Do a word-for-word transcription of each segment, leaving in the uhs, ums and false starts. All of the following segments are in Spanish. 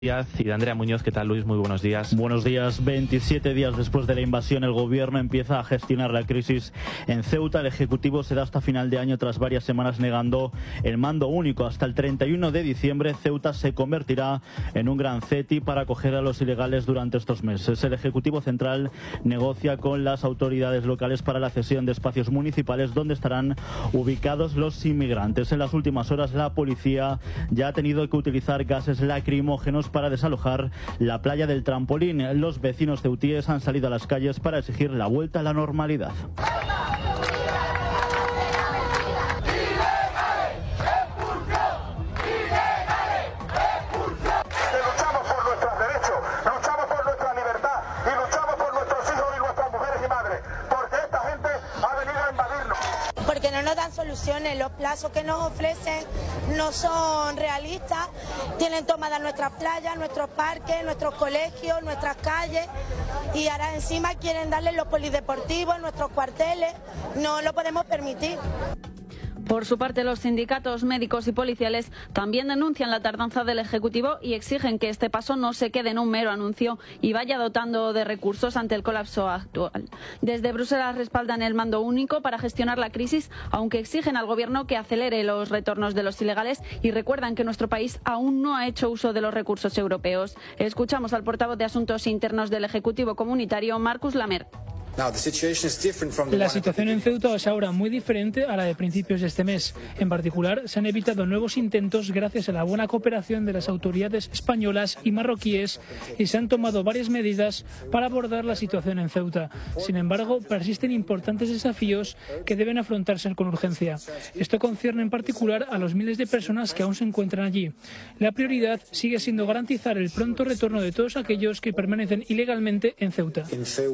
Díaz y de Andrea Muñoz. ¿Qué tal, Luis? Muy buenos días. Buenos días. veintisiete días después de la invasión, el gobierno empieza a gestionar la crisis en Ceuta. El Ejecutivo se da hasta final de año tras varias semanas negando el mando único. Hasta el treinta y uno de diciembre, Ceuta se convertirá en un gran ceti para acoger a los ilegales durante estos meses. El Ejecutivo Central negocia con las autoridades locales para la cesión de espacios municipales donde estarán ubicados los inmigrantes. En las últimas horas, la policía ya ha tenido que utilizar gases lacrimógenos para desalojar la playa del Trampolín. Los vecinos ceutíes han salido a las calles para exigir la vuelta a la normalidad. Porque no nos dan soluciones, los plazos que nos ofrecen no son realistas, tienen tomadas nuestras playas, nuestros parques, nuestros colegios, nuestras calles y ahora encima quieren darle los polideportivos, nuestros cuarteles, no lo podemos permitir. Por su parte, los sindicatos médicos y policiales también denuncian la tardanza del Ejecutivo y exigen que este paso no se quede en un mero anuncio y vaya dotando de recursos ante el colapso actual. Desde Bruselas respaldan el mando único para gestionar la crisis, aunque exigen al Gobierno que acelere los retornos de los ilegales y recuerdan que nuestro país aún no ha hecho uso de los recursos europeos. Escuchamos al portavoz de Asuntos Internos del Ejecutivo Comunitario, Marcus Lamer. La situación en Ceuta es ahora muy diferente a la de principios de este mes. En particular, se han evitado nuevos intentos gracias a la buena cooperación de las autoridades españolas y marroquíes y se han tomado varias medidas para abordar la situación en Ceuta. Sin embargo, persisten importantes desafíos que deben afrontarse con urgencia. Esto concierne en particular a los miles de personas que aún se encuentran allí. La prioridad sigue siendo garantizar el pronto retorno de todos aquellos que permanecen ilegalmente en Ceuta.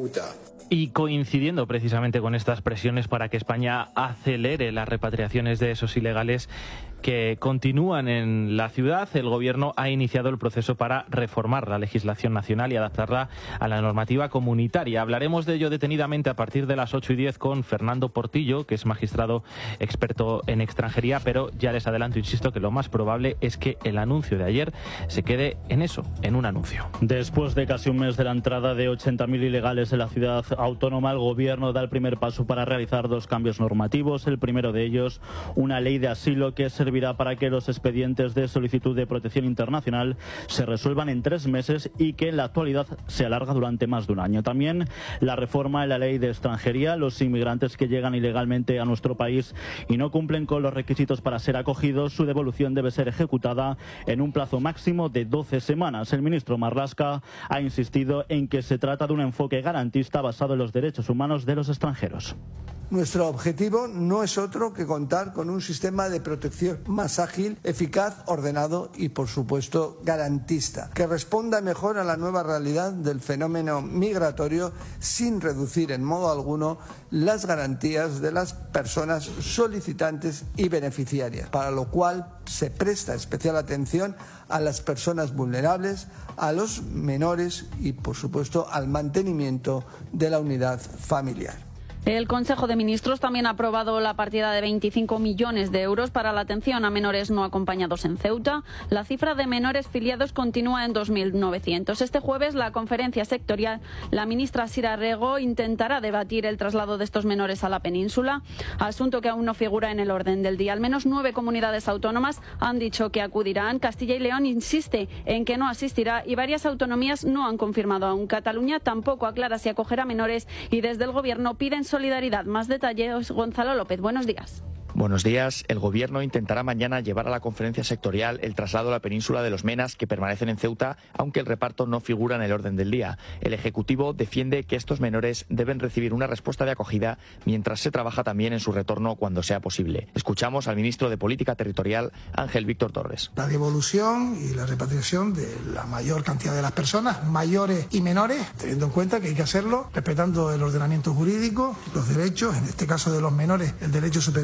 Y coincidiendo precisamente con estas presiones para que España acelere las repatriaciones de esos ilegales que continúan en la ciudad, el Gobierno ha iniciado el proceso para reformar la legislación nacional y adaptarla a la normativa comunitaria. Hablaremos de ello detenidamente a partir de las ocho y diez con Fernando Portillo, que es magistrado experto en extranjería, pero ya les adelanto, insisto, que lo más probable es que el anuncio de ayer se quede en eso, en un anuncio. Después de casi un mes de la entrada de ochenta mil ilegales en la ciudad autónoma, el Gobierno da el primer paso para realizar dos cambios normativos. El primero de ellos, una ley de asilo que servirá para que los expedientes de solicitud de protección internacional se resuelvan en tres meses y que en la actualidad se alarga durante más de un año. También la reforma en la ley de extranjería. Los inmigrantes que llegan ilegalmente a nuestro país y no cumplen con los requisitos para ser acogidos, su devolución debe ser ejecutada en un plazo máximo de doce semanas. El ministro Marlaska ha insistido en que se trata de un enfoque garantista basado en los derechos humanos de los extranjeros. Nuestro objetivo no es otro que contar con un sistema de protección más ágil, eficaz, ordenado y, por supuesto, garantista, que responda mejor a la nueva realidad del fenómeno migratorio sin reducir en modo alguno las garantías de las personas solicitantes y beneficiarias, para lo cual se presta especial atención a las personas vulnerables, a los menores y, por supuesto, al mantenimiento de la unidad familiar. El Consejo de Ministros también ha aprobado la partida de veinticinco millones de euros para la atención a menores no acompañados en Ceuta. La cifra de menores filiados continúa en dos mil novecientos. Este jueves, la conferencia sectorial, la ministra Sira Rego intentará debatir el traslado de estos menores a la península, asunto que aún no figura en el orden del día. Al menos nueve comunidades autónomas han dicho que acudirán. Castilla y León insiste en que no asistirá y varias autonomías no han confirmado aún. Cataluña tampoco aclara si acogerá menores y desde el Gobierno piden solidaridad. Más detalles, Gonzalo López. Buenos días. Buenos días. El Gobierno intentará mañana llevar a la conferencia sectorial el traslado a la península de los menas que permanecen en Ceuta, aunque el reparto no figura en el orden del día. El Ejecutivo defiende que estos menores deben recibir una respuesta de acogida mientras se trabaja también en su retorno cuando sea posible. Escuchamos al ministro de Política Territorial, Ángel Víctor Torres. La devolución y la repatriación de la mayor cantidad de las personas, mayores y menores, teniendo en cuenta que hay que hacerlo respetando el ordenamiento jurídico, los derechos, en este caso de los menores, el derecho superior de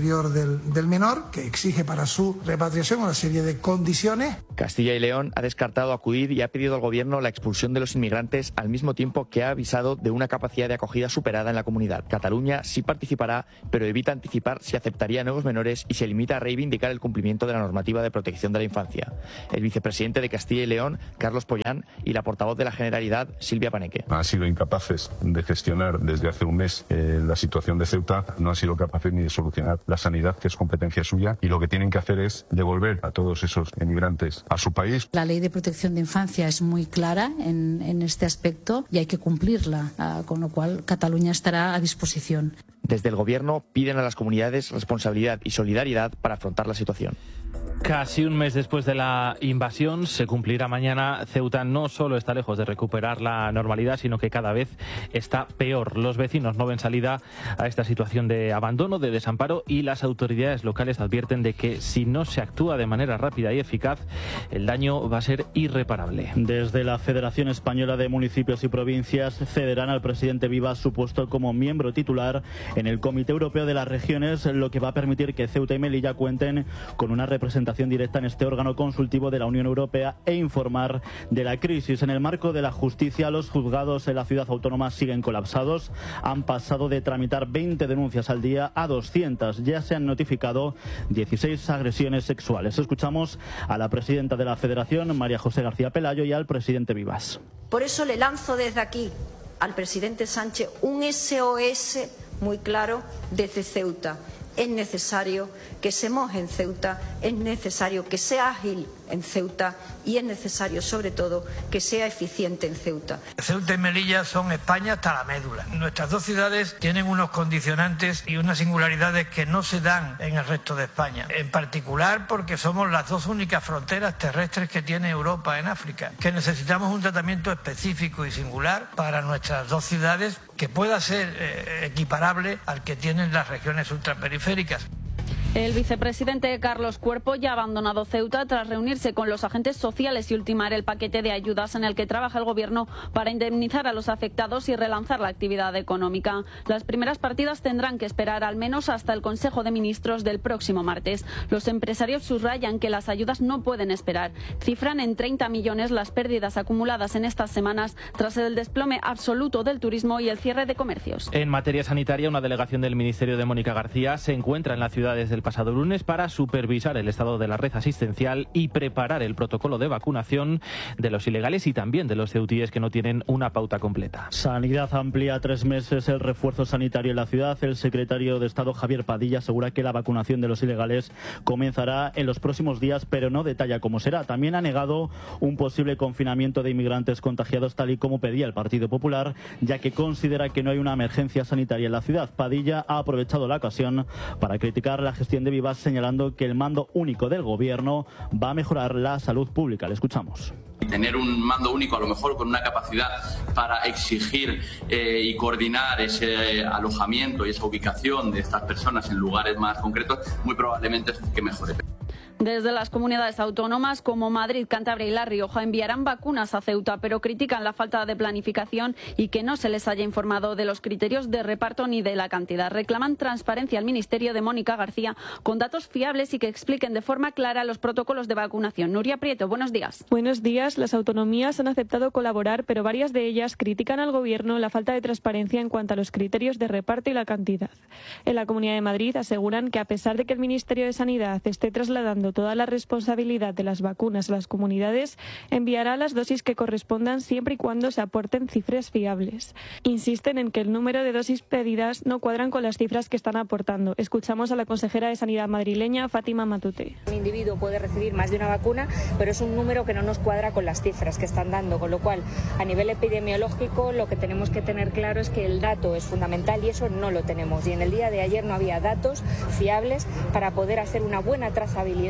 del, del menor, que exige para su repatriación una serie de condiciones. Castilla y León ha descartado acudir y ha pedido al Gobierno la expulsión de los inmigrantes al mismo tiempo que ha avisado de una capacidad de acogida superada en la comunidad. Cataluña sí participará, pero evita anticipar si aceptaría nuevos menores y se limita a reivindicar el cumplimiento de la normativa de protección de la infancia. El vicepresidente de Castilla y León, Carlos Pollán, y la portavoz de la Generalidad, Silvia Paneque. Han sido incapaces de gestionar desde hace un mes eh, la situación de Ceuta, no han sido capaces ni de solucionar la sanidad, que es competencia suya, y lo que tienen que hacer es devolver a todos esos emigrantes a su país. La ley de protección de infancia es muy clara en, en este aspecto y hay que cumplirla, uh, con lo cual Cataluña estará a disposición. Desde el Gobierno piden a las comunidades responsabilidad y solidaridad para afrontar la situación. Casi un mes después de la invasión, se cumplirá mañana. Ceuta no solo está lejos de recuperar la normalidad, sino que cada vez está peor. Los vecinos no ven salida a esta situación de abandono, de desamparo, y las autoridades locales advierten de que si no se actúa de manera rápida y eficaz, el daño va a ser irreparable. Desde la Federación Española de Municipios y Provincias cederán al presidente Vivas su puesto como miembro titular en el Comité Europeo de las Regiones, lo que va a permitir que Ceuta y Melilla cuenten con una representación directa en este órgano consultivo de la Unión Europea e informar de la crisis. En el marco de la justicia, los juzgados en la ciudad autónoma siguen colapsados. Han pasado de tramitar veinte denuncias al día a doscientas. Ya se han notificado dieciséis agresiones sexuales. Escuchamos a la presidenta de la Federación, María José García Pelayo, y al presidente Vivas. Por eso le lanzo desde aquí al presidente Sánchez un S O S muy claro desde Ceuta. Es necesario que se moje en Ceuta, es necesario que sea ágil en Ceuta y es necesario, sobre todo, que sea eficiente en Ceuta. Ceuta y Melilla son España hasta la médula. Nuestras dos ciudades tienen unos condicionantes y unas singularidades que no se dan en el resto de España. En particular porque somos las dos únicas fronteras terrestres que tiene Europa en África, que necesitamos un tratamiento específico y singular para nuestras dos ciudades que pueda ser eh, equiparable al que tienen las regiones ultraperiféricas. El vicepresidente Carlos Cuerpo ya ha abandonado Ceuta tras reunirse con los agentes sociales y ultimar el paquete de ayudas en el que trabaja el Gobierno para indemnizar a los afectados y relanzar la actividad económica. Las primeras partidas tendrán que esperar al menos hasta el Consejo de Ministros del próximo martes. Los empresarios subrayan que las ayudas no pueden esperar. Cifran en treinta millones las pérdidas acumuladas en estas semanas tras el desplome absoluto del turismo y el cierre de comercios. En materia sanitaria, una delegación del Ministerio de Mónica García se encuentra en la ciudad desde el pasado lunes para supervisar el estado de la red asistencial y preparar el protocolo de vacunación de los ilegales y también de los ceutíes que no tienen una pauta completa. Sanidad amplía tres meses el refuerzo sanitario en la ciudad. El secretario de Estado, Javier Padilla, asegura que la vacunación de los ilegales comenzará en los próximos días, pero no detalla cómo será. También ha negado un posible confinamiento de inmigrantes contagiados, tal y como pedía el Partido Popular, ya que considera que no hay una emergencia sanitaria en la ciudad. Padilla ha aprovechado la ocasión para criticar la gestión de Vivas, señalando que el mando único del Gobierno va a mejorar la salud pública. Le escuchamos. Tener un mando único, a lo mejor con una capacidad para exigir eh, y coordinar ese eh, alojamiento y esa ubicación de estas personas en lugares más concretos, muy probablemente es que mejore. Desde las comunidades autónomas como Madrid, Cantabria y La Rioja enviarán vacunas a Ceuta, pero critican la falta de planificación y que no se les haya informado de los criterios de reparto ni de la cantidad. Reclaman transparencia al Ministerio de Mónica García con datos fiables y que expliquen de forma clara los protocolos de vacunación. Nuria Prieto, buenos días. Buenos días. Las autonomías han aceptado colaborar, pero varias de ellas critican al Gobierno la falta de transparencia en cuanto a los criterios de reparto y la cantidad. En la Comunidad de Madrid aseguran que a pesar de que el Ministerio de Sanidad esté trasladando toda la responsabilidad de las vacunas a las comunidades, enviará las dosis que correspondan siempre y cuando se aporten cifras fiables. Insisten en que el número de dosis pedidas no cuadran con las cifras que están aportando. Escuchamos a la consejera de Sanidad madrileña, Fátima Matute. Un individuo puede recibir más de una vacuna, pero es un número que no nos cuadra con las cifras que están dando, con lo cual, a nivel epidemiológico, lo que tenemos que tener claro es que el dato es fundamental y eso no lo tenemos. Y en el día de ayer no había datos fiables para poder hacer una buena trazabilidad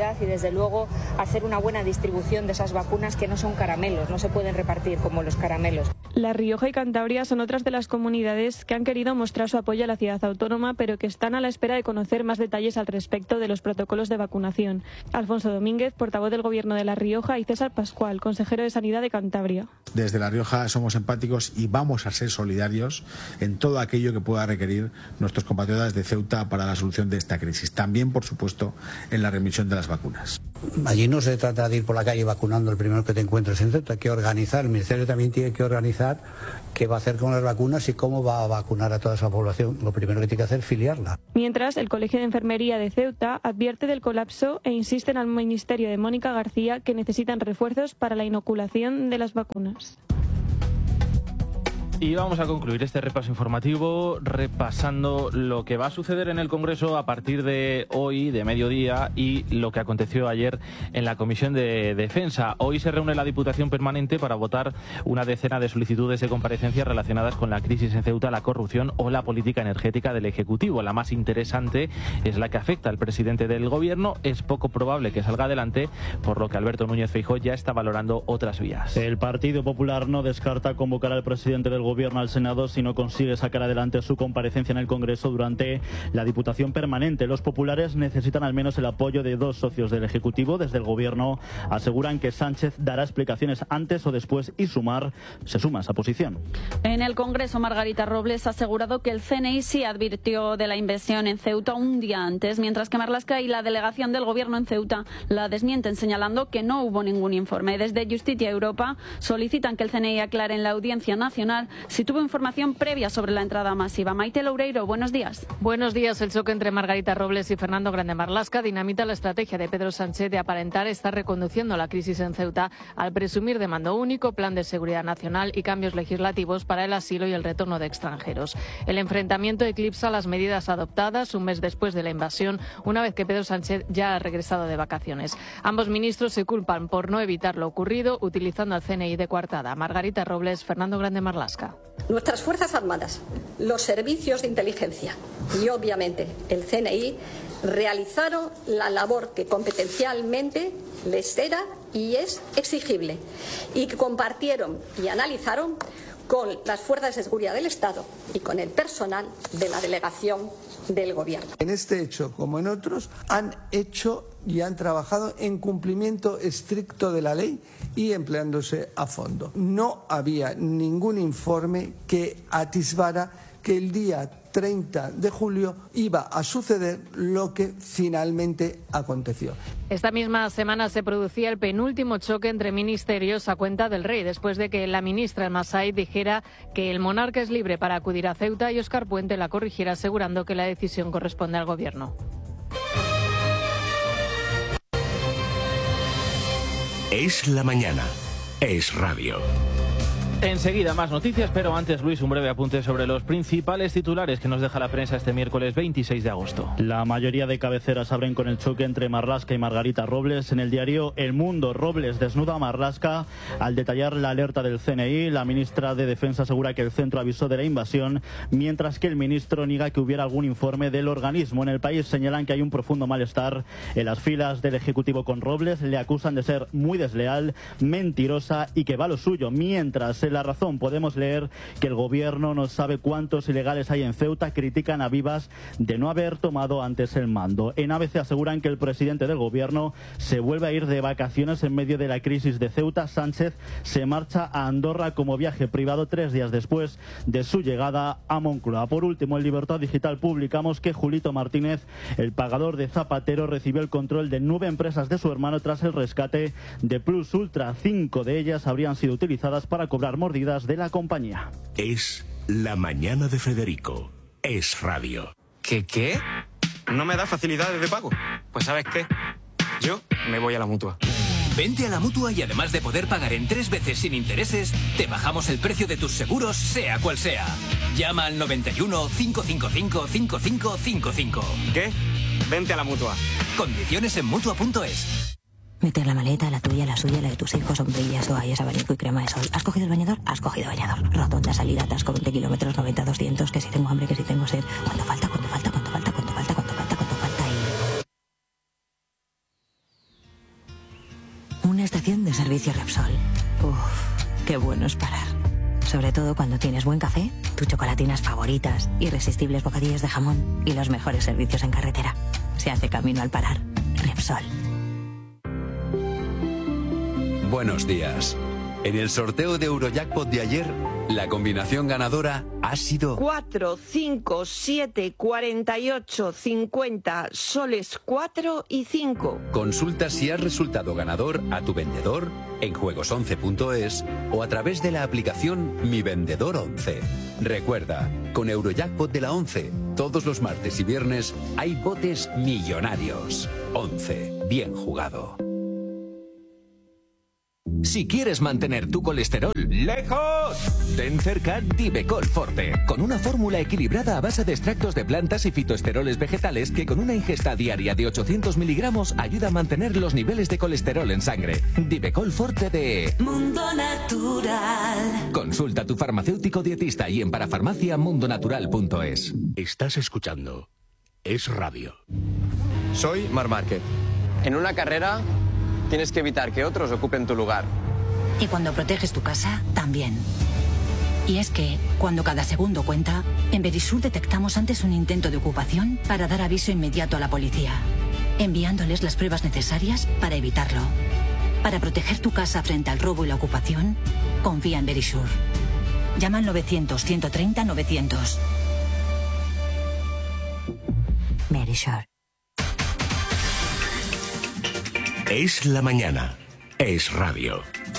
calidad y desde luego hacer una buena distribución de esas vacunas que no son caramelos, no se pueden repartir como los caramelos. La Rioja y Cantabria son otras de las comunidades que han querido mostrar su apoyo a la ciudad autónoma, pero que están a la espera de conocer más detalles al respecto de los protocolos de vacunación. Alfonso Domínguez, portavoz del Gobierno de La Rioja, y César Pascual, consejero de Sanidad de Cantabria. Desde La Rioja somos empáticos y vamos a ser solidarios en todo aquello que pueda requerir nuestros compatriotas de Ceuta para la solución de esta crisis. También, por supuesto, en la remisión de las vacunas. Allí no se trata de ir por la calle vacunando el primero que te encuentres en Ceuta, hay que organizar, el Ministerio también tiene que organizar qué va a hacer con las vacunas y cómo va a vacunar a toda esa población. Lo primero que tiene que hacer es filiarla. Mientras, el Colegio de Enfermería de Ceuta advierte del colapso e insisten al Ministerio de Mónica García que necesitan refuerzos para la inoculación de las vacunas. Y vamos a concluir este repaso informativo repasando lo que va a suceder en el Congreso a partir de hoy, de mediodía, y lo que aconteció ayer en la Comisión de Defensa. Hoy se reúne la Diputación Permanente para votar una decena de solicitudes de comparecencia relacionadas con la crisis en Ceuta, la corrupción o la política energética del Ejecutivo. La más interesante es la que afecta al presidente del Gobierno. Es poco probable que salga adelante, por lo que Alberto Núñez Feijóo ya está valorando otras vías. El Partido Popular no descarta convocar al presidente del Gobierno al Senado si no consigue sacar adelante su comparecencia en el Congreso durante la Diputación Permanente. Los populares necesitan al menos el apoyo de dos socios del Ejecutivo. Desde el Gobierno aseguran que Sánchez dará explicaciones antes o después y Sumar se suma a esa posición. En el Congreso, Margarita Robles ha asegurado que el C N I sí advirtió de la invasión en Ceuta un día antes, mientras que Marlaska y la delegación del Gobierno en Ceuta la desmienten, señalando que no hubo ningún informe. Desde Justicia Europa solicitan que el C N I aclare en la Audiencia Nacional si tuvo información previa sobre la entrada masiva. Maite Loureiro, buenos días. Buenos días. El choque entre Margarita Robles y Fernando Grande Marlaska dinamita la estrategia de Pedro Sánchez de aparentar estar reconduciendo la crisis en Ceuta al presumir de mando único, plan de seguridad nacional y cambios legislativos para el asilo y el retorno de extranjeros. El enfrentamiento eclipsa las medidas adoptadas un mes después de la invasión, una vez que Pedro Sánchez ya ha regresado de vacaciones. Ambos ministros se culpan por no evitar lo ocurrido, utilizando al C N I de coartada. Margarita Robles, Fernando Grande Marlaska. Nuestras Fuerzas Armadas, los servicios de inteligencia y, obviamente, el C N I realizaron la labor que competencialmente les era y es exigible y que compartieron y analizaron con las fuerzas de seguridad del Estado y con el personal de la delegación del Gobierno. En este hecho, como en otros, han hecho y han trabajado en cumplimiento estricto de la ley y empleándose a fondo. No había ningún informe que atisbara que el día treinta de julio iba a suceder lo que finalmente aconteció. Esta misma semana se producía el penúltimo choque entre ministerios a cuenta del rey, después de que la ministra El Massaid dijera que el monarca es libre para acudir a Ceuta y Óscar Puente la corrigiera asegurando que la decisión corresponde al Gobierno. Es la mañana. Es radio. Enseguida más noticias, pero antes, Luis, un breve apunte sobre los principales titulares que nos deja la prensa este miércoles veintiséis de agosto. La mayoría de cabeceras abren con el choque entre Marlaska y Margarita Robles. En el diario El Mundo, Robles desnuda a Marlaska al detallar la alerta del C N I. La ministra de Defensa asegura que el centro avisó de la invasión, mientras que el ministro niega que hubiera algún informe del organismo. En El País señalan que hay un profundo malestar en las filas del Ejecutivo con Robles. Le acusan de ser muy desleal, mentirosa y que va a lo suyo, mientras el La Razón podemos leer que el Gobierno no sabe cuántos ilegales hay en Ceuta. Critican a Vivas de no haber tomado antes el mando. En A B C aseguran que el presidente del Gobierno se vuelve a ir de vacaciones en medio de la crisis de Ceuta. Sánchez se marcha a Andorra como viaje privado tres días después de su llegada a Moncloa. Por último, en Libertad Digital publicamos que Julito Martínez, el pagador de Zapatero, recibió el control de nueve empresas de su hermano tras el rescate de Plus Ultra. Cinco de ellas habrían sido utilizadas para cobrar mordidas de la compañía. Es la mañana de Federico. Es radio. ¿Qué qué? ¿No me da facilidades de pago? Pues ¿sabes qué? Yo me voy a la Mutua. Vente a la Mutua y además de poder pagar en tres veces sin intereses, te bajamos el precio de tus seguros, sea cual sea. Llama al noventa y uno, cinco cinco cinco, cinco cinco cinco cinco. ¿Qué? Vente a la Mutua. Condiciones en Mutua punto es. Meter la maleta, la tuya, la suya, la de tus hijos, sombrillas, toallas, abanico y crema de sol. ¿Has cogido el bañador? Has cogido bañador. Rotonda, salida, atasco, veinte kilómetros, noventa, doscientos, que si tengo hambre, que si tengo sed. ¿Cuánto falta? ¿Cuánto falta? ¿Cuánto falta? ¿Cuánto falta? ¿Cuánto falta? ¿Cuánto falta? Y... servicio Repsol. Uf, qué bueno es parar. Sobre todo cuando tienes buen café, tus chocolatinas favoritas, irresistibles bocadillos de jamón y los mejores servicios en carretera. Se hace camino al parar. Repsol. Buenos días. En el sorteo de Eurojackpot de ayer, la combinación ganadora ha sido cuatro, cinco, siete, cuarenta y ocho, cincuenta, soles cuatro y cinco. Consulta si has resultado ganador a tu vendedor en juegos once punto es o a través de la aplicación Mi Vendedor once. Recuerda, con Eurojackpot de la once, todos los martes y viernes hay botes millonarios. once. Bien jugado. Si quieres mantener tu colesterol lejos, ten cerca Divecol Forte, con una fórmula equilibrada a base de extractos de plantas y fitoesteroles vegetales que con una ingesta diaria de ochocientos miligramos ayuda a mantener los niveles de colesterol en sangre. Divecol Forte de Mundo Natural. Consulta a tu farmacéutico dietista y en parafarmacia mundonatural punto es. Estás escuchando Es Radio. Soy Marc Márquez. En una carrera tienes que evitar que otros ocupen tu lugar. Y cuando proteges tu casa, también. Y es que, cuando cada segundo cuenta, en Verisur detectamos antes un intento de ocupación para dar aviso inmediato a la policía, enviándoles las pruebas necesarias para evitarlo. Para proteger tu casa frente al robo y la ocupación, confía en Verisur. Llama al novecientos, ciento treinta, novecientos. Verisur. Es la mañana. Es Radio.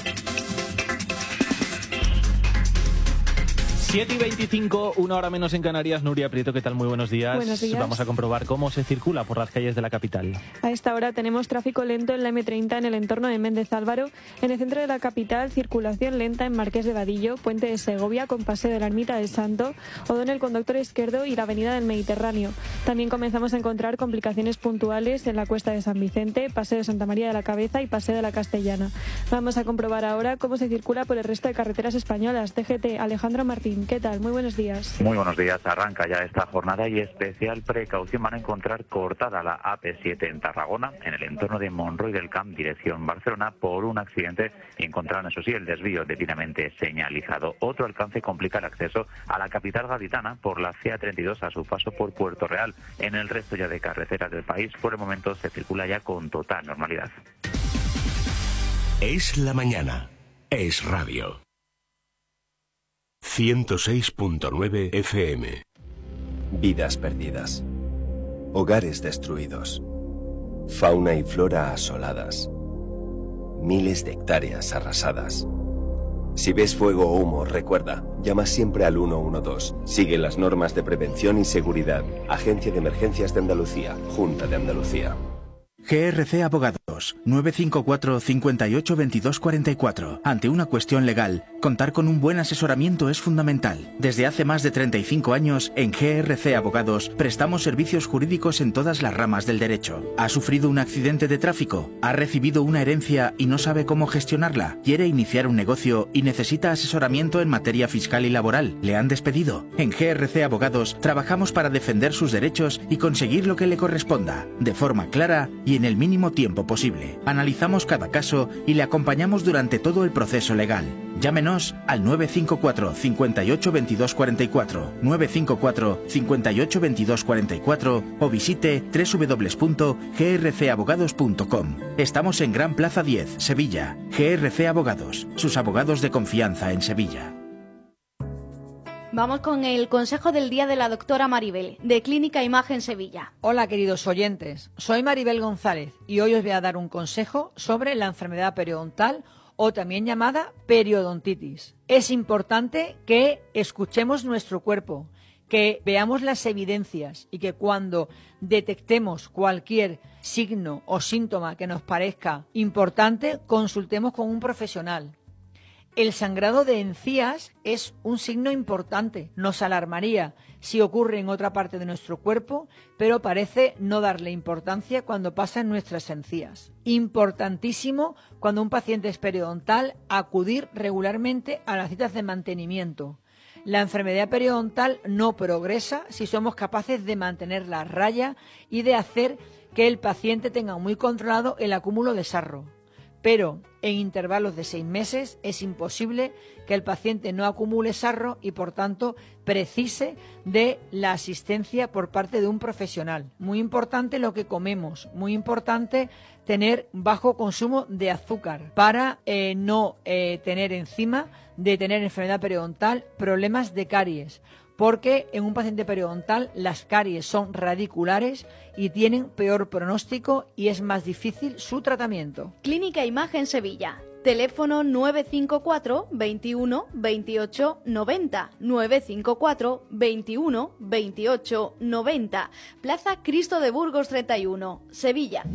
siete y veinticinco, una hora menos en Canarias. Nuria Prieto, ¿qué tal? Muy buenos días. Buenos días. Vamos a comprobar cómo se circula por las calles de la capital. A esta hora tenemos tráfico lento en la eme treinta en el entorno de Méndez Álvaro. En el centro de la capital, circulación lenta en Marqués de Vadillo, Puente de Segovia con Paseo de la Ermita del Santo, O'Donnell Conductor Izquierdo y la Avenida del Mediterráneo. También comenzamos a encontrar complicaciones puntuales en la Cuesta de San Vicente, Paseo de Santa María de la Cabeza y Paseo de la Castellana. Vamos a comprobar ahora cómo se circula por el resto de carreteras españolas. T G T, Alejandro Martín, ¿qué tal? Muy buenos días. Muy buenos días. Arranca ya esta jornada y especial precaución van a encontrar cortada la A P siete en Tarragona, en el entorno de Monroy del Camp, dirección Barcelona, por un accidente y encontraron, eso sí, el desvío debidamente señalizado. Otro alcance complica el acceso a la capital gaditana por la C A treinta y dos a su paso por Puerto Real. En el resto ya de carreteras del país, por el momento se circula ya con total normalidad. Es la mañana. Es Radio. ciento seis punto nueve F M. Vidas perdidas. Hogares destruidos. Fauna y flora asoladas. Miles de hectáreas arrasadas. Si ves fuego o humo, recuerda, llama siempre al uno uno dos. Sigue las normas de prevención y seguridad. Agencia de Emergencias de Andalucía. Junta de Andalucía. G R C Abogados, nueve cinco cuatro, cinco ocho, veintidós cuarenta y cuatro. Ante una cuestión legal, contar con un buen asesoramiento es fundamental. Desde hace más de treinta y cinco años, en G R C Abogados, prestamos servicios jurídicos en todas las ramas del derecho. ¿Ha sufrido un accidente de tráfico? ¿Ha recibido una herencia y no sabe cómo gestionarla? ¿Quiere iniciar un negocio y necesita asesoramiento en materia fiscal y laboral? ¿Le han despedido? En G R C Abogados, trabajamos para defender sus derechos y conseguir lo que le corresponda, de forma clara y en el mínimo tiempo posible. Analizamos cada caso y le acompañamos durante todo el proceso legal. Llámenos al nueve cinco cuatro, cinco ocho, veintidós cuarenta y cuatro, nueve cinco cuatro, cinco ocho, veintidós cuarenta y cuatro o visite doble u doble u doble u punto g r c abogados punto com. Estamos en Gran Plaza diez, Sevilla. G R C Abogados, sus abogados de confianza en Sevilla. Vamos con el consejo del día de la doctora Maribel, de Clínica Imagen Sevilla. Hola, queridos oyentes. Soy Maribel González y hoy os voy a dar un consejo sobre la enfermedad periodontal o también llamada periodontitis. Es importante que escuchemos nuestro cuerpo, que veamos las evidencias y que cuando detectemos cualquier signo o síntoma que nos parezca importante, consultemos con un profesional. El sangrado de encías es un signo importante. Nos alarmaría si ocurre en otra parte de nuestro cuerpo, pero parece no darle importancia cuando pasa en nuestras encías. Importantísimo cuando un paciente es periodontal acudir regularmente a las citas de mantenimiento. La enfermedad periodontal no progresa si somos capaces de mantenerla a raya y de hacer que el paciente tenga muy controlado el acúmulo de sarro. pero en intervalos de seis meses es imposible que el paciente no acumule sarro y, por tanto, precise de la asistencia por parte de un profesional. Muy importante lo que comemos, muy importante tener bajo consumo de azúcar para eh, no eh, tener encima de tener enfermedad periodontal problemas de caries, porque en un paciente periodontal las caries son radiculares y tienen peor pronóstico y es más difícil su tratamiento. Clínica Imagen Sevilla. Teléfono nueve cinco cuatro, veintiuno, veintiocho, noventa, nueve cinco cuatro, veintiuno, veintiocho, noventa. Plaza Cristo de Burgos treinta y uno, Sevilla.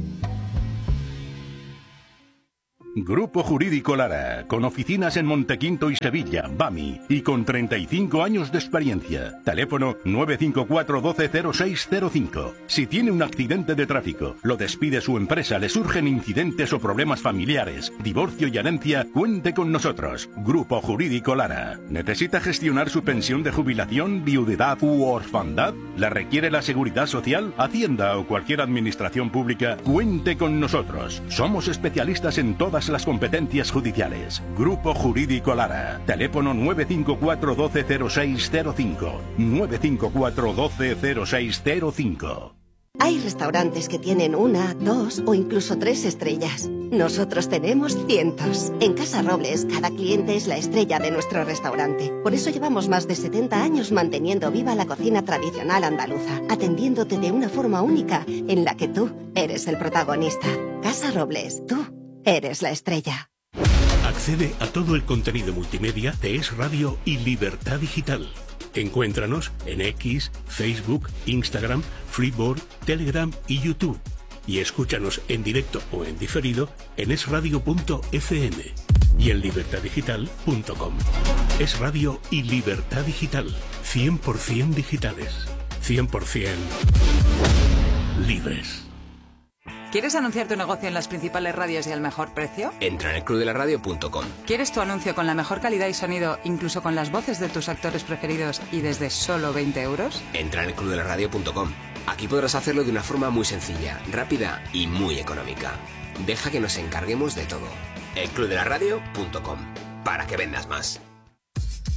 Grupo Jurídico Lara, con oficinas en Montequinto y Sevilla, Bami, y con treinta y cinco años de experiencia. Teléfono nueve cinco cuatro, doce, cero seis cero cinco. Si tiene un accidente de tráfico, lo despide su empresa, le surgen incidentes o problemas familiares, divorcio y herencia, cuente con nosotros. Grupo Jurídico Lara. ¿Necesita gestionar su pensión de jubilación, viudedad u orfandad? ¿La requiere la Seguridad Social, Hacienda o cualquier administración pública? Cuente con nosotros. Somos especialistas en todas las competencias judiciales. Grupo Jurídico Lara. Teléfono nueve cinco cuatro, doce, cero seis cero cinco. nueve cinco cuatro, doce, cero seis cero cinco. Hay restaurantes que tienen una, dos o incluso tres estrellas. Nosotros tenemos cientos. En Casa Robles, cada cliente es la estrella de nuestro restaurante. Por eso llevamos más de setenta años manteniendo viva la cocina tradicional andaluza, atendiéndote de una forma única en la que tú eres el protagonista. Casa Robles, tú eres la estrella. Accede a todo el contenido multimedia de Es Radio y Libertad Digital. Encuéntranos en X, Facebook, Instagram, Freeboard, Telegram y YouTube. Y escúchanos en directo o en diferido en es radio punto efe eme y en libertad digital punto com. Es Radio y Libertad Digital. cien por ciento digitales. cien por ciento libres. ¿Quieres anunciar tu negocio en las principales radios y al mejor precio? Entra en el club de la radio punto com. ¿Quieres tu anuncio con la mejor calidad y sonido, incluso con las voces de tus actores preferidos y desde solo veinte euros? Entra en el club de la radio punto com. Aquí podrás hacerlo de una forma muy sencilla, rápida y muy económica. Deja que nos encarguemos de todo. el club de la radio punto com. Para que vendas más.